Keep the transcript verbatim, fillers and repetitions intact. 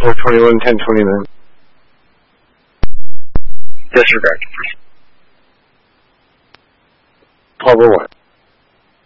four twenty-one, ten twenty-nine. Disregard. twelve oh one.